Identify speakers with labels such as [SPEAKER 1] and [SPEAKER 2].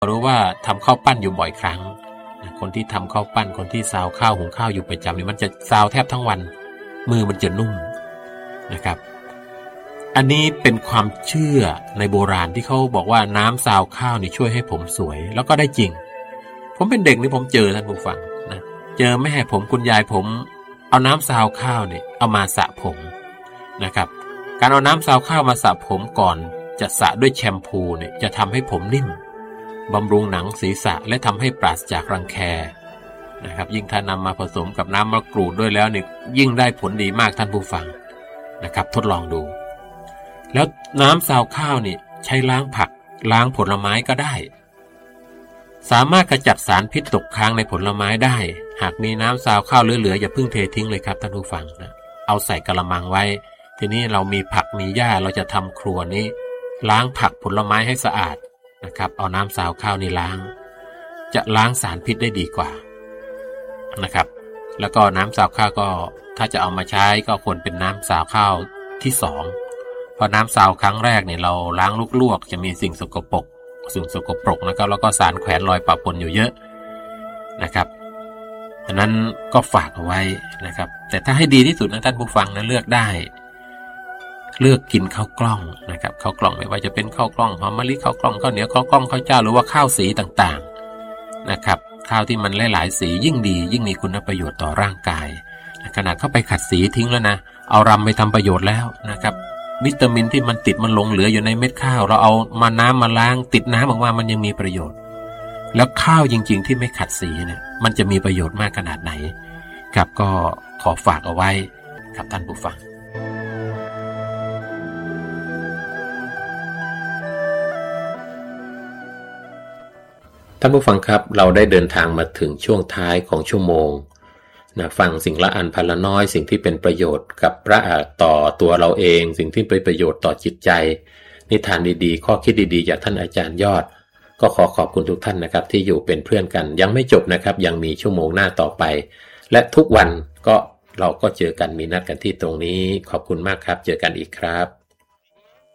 [SPEAKER 1] รู้ว่าทำข้าวปั้นอยู่บ่อยครั้งคนที่ทำข้าวปั้นคนที่ซาวข้าวหุงข้าวอยู่ประจำนี่มันจะซาวแทบทั้งวันมือมันจะนุ่มนะครับอันนี้เป็นความเชื่อในโบราณที่เขาบอกว่าน้ำซาวข้าวนี่ช่วยให้ผมสวยแล้วก็ได้จริงผมเป็นเด็กนี่ผมเจอท่านผู้ฟังนะเจอแม่ผมคุณยายผมเอาน้ำซาวข้าวเนี่ยเอามาสระผมนะครับการเอาน้ำซาวข้าวมาสระผมก่อนจะสระด้วยแชมพูเนี่ยจะทำให้ผมนิ่มบำรุงหนังศีรษะและทำให้ปราศจากรังแคนะครับยิ่งถ้านำมาผสมกับน้ำมะกรูดด้วยแล้วเนี่ยยิ่งได้ผลดีมากท่านผู้ฟังนะครับทดลองดูแล้วน้ำซาวข้าวนี่ใช้ล้างผักล้างผลไม้ก็ได้สามารถขจัดสารพิษตกค้างในผลไม้ได้หากมีน้ำซาวข้าวเหลือๆอย่าเพิ่งเททิ้งเลยครับท่านผู้ฟังนะเอาใส่กระมังไว้ทีนี้เรามีผักมีหญ้าเราจะทำครัวนี้ล้างผักผลไม้ให้สะอาดนะครับเอาน้ำซาวข้าวนี่ล้างจะล้างสารพิษได้ดีกว่านะครับแล้วก็น้ำซาวข้าวก็ถ้าจะเอามาใช้ก็ควรเป็นน้ำซาวข้าวที่2เพราะน้ำซาวครั้งแรกเนี่ยเราล้างลวกๆจะมีสิ่งสกปรกนะครับแล้วก็สารแขวนลอยปะปนอยู่เยอะนะครับดังนั้นก็ฝากเอาไว้นะครับแต่ถ้าให้ดีที่สุดนะท่านผู้ฟังนะเลือกได้เลือกกินข้าวกล้องนะครับข้าวกล้องไม่ว่าจะเป็นข้าวกล้องหอมมะลิข้าวกล้องข้าวเหนียวข้าวกล้องข้าวเจ้าหรือว่าข้าวสีต่างๆนะครับข้าวที่มันหลายๆสียิ่งดียิ่งมีคุณประโยชน์ต่อร่างกายขนาดเข้าไปขัดสีทิ้งแล้วนะเอารำไปทำประโยชน์แล้วนะครับวิตามินที่มันติดมันหลงเหลืออยู่ในเม็ดข้าวเราเอามาน้ำมาล้างติดน้ำออกมามันยังมีประโยชน์แล้วข้าวจริงๆที่ไม่ขัดสีเนี่ยมันจะมีประโยชน์มากขนาดไหนครับก็ขอฝากเอาไว้ครับท่านผู้ฟังท่านผู้ฟังครับเราได้เดินทางมาถึงช่วงท้ายของชั่วโมงนะฟังสิ่งละอันพันละน้อยสิ่งที่เป็นประโยชน์กับพระต่อตัวเราเองสิ่งที่เป็นประโยชน์ต่อจิตใจนิทานดีๆข้อคิดดีๆจากท่านอาจารย์ยอดก็ขอขอบคุณทุกท่านนะครับที่อยู่เป็นเพื่อนกันยังไม่จบนะครับยังมีชั่วโมงหน้าต่อไปและทุกวันก็เราก็เจอกันมีนัดกันที่ตรงนี้ขอบคุณมากครับเจอกันอีกครับ